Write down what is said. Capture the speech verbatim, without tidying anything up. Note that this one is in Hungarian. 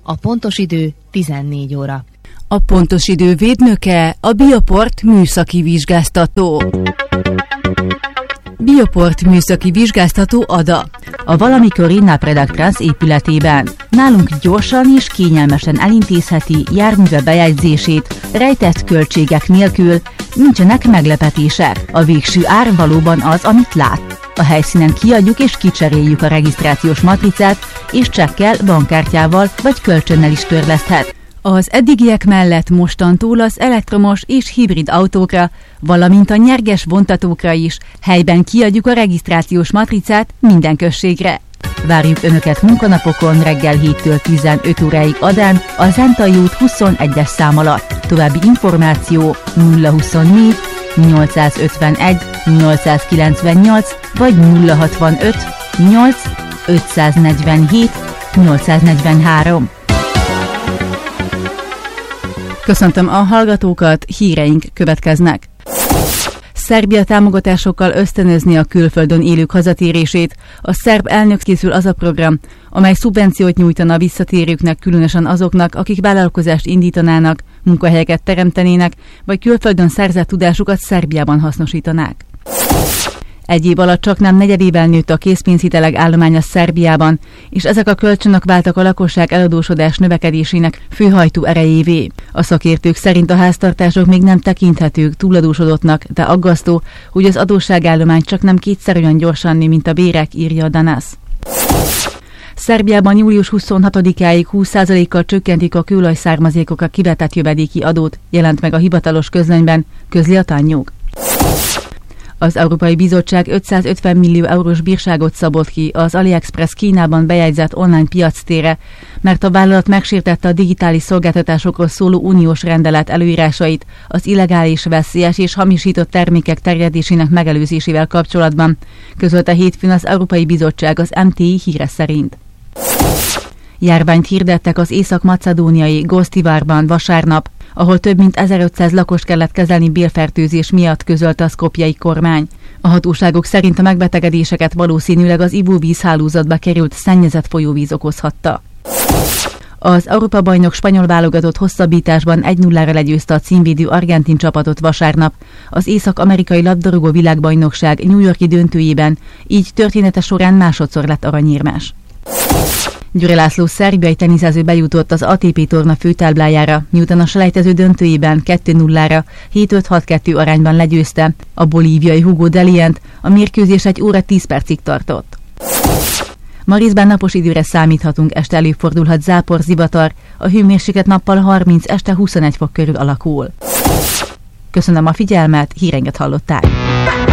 A pontos idő tizennégy óra. A pontos idő védnöke a Bioport műszaki vizsgáztató. Bioport műszaki vizsgáztató Ada. A valamikori Napredac épületében. Nálunk gyorsan és kényelmesen elintézheti járműve bejegyzését, rejtett költségek nélkül, nincsenek meglepetések. A végső ár valóban az, amit lát. A helyszínen kiadjuk és kicseréljük a regisztrációs matricát, és csekkel, bankkártyával vagy kölcsönnel is törleszthet. Az eddigiek mellett mostantól az elektromos és hibrid autókra, valamint a nyerges vontatókra is helyben kiadjuk a regisztrációs matricát minden községre. Várjuk Önöket munkanapokon reggel héttől tizenöt óráig Adán, a Zentai út huszonegyes szám alatt. További információ nulla huszonnégy nyolcszázötvenegy nyolcszázkilencvennyolc vagy nulla hatvanöt nyolc ötszáznegyvenhét nyolcszáznegyvenhárom. Köszöntöm a hallgatókat, híreink következnek. Szerbia támogatásokkal ösztönözni a külföldön élők hazatérését. A szerb elnök készül az a program, amely szubvenciót nyújtana a visszatérőknek, különösen azoknak, akik vállalkozást indítanának, munkahelyeket teremtenének, vagy külföldön szerzett tudásukat Szerbiában hasznosítanák. Egy év alatt csaknem negyedével nőtt a készpénzhitelek állománya Szerbiában, és ezek a kölcsönök váltak a lakosság eladósodás növekedésének főhajtó erejévé. A szakértők szerint a háztartások még nem tekinthetők túladósodottnak, de aggasztó, hogy az adósságállomány csaknem kétszer olyan gyorsan nő, mint a bérek, írja a Danasz. Szerbiában július huszonhatodikáig húsz százalékkal csökkentik a kőolaj-származékokra kivetett jövedéki adót, jelent meg a hivatalos közlönyben, közli a Tanjug. Az Európai Bizottság ötszázötven millió eurós bírságot szabott ki az AliExpress Kínában bejegyzett online piactérre, mert a vállalat megsértette a digitális szolgáltatásokról szóló uniós rendelet előírásait az illegális, veszélyes és hamisított termékek terjedésének megelőzésével kapcsolatban, közölte hétfőn az Európai Bizottság az em té i híre szerint. Járványt hirdettek az észak-macedóniai Gosztivárban vasárnap, ahol több mint ezerötszáz lakost kellett kezelni bélfertőzés miatt, közölte a szkopjei kormány. A hatóságok szerint a megbetegedéseket valószínűleg az ivóvízhálózatba került szennyezett folyóvíz okozhatta. Az Európa-bajnok spanyol válogatott hosszabbításban egy nullára legyőzte a címvédő argentin csapatot vasárnap az észak-amerikai labdarúgó világbajnokság New York-i döntőjében, így története során másodszor lett aranyérmes. Győre László szerbiai teniszező bejutott az á té pé torna főtáblájára, miután a selejtező döntőjében kettő nullára hét öt hat kettő arányban legyőzte a bolíviai Hugo Delient, a mérkőzés egy óra tíz percig tartott. Marisban napos időre számíthatunk, este előfordulhat zápor, zivatar, a hőmérséklet nappal harminc, este huszonegy fok körül alakul. Köszönöm a figyelmet, híreinket hallották.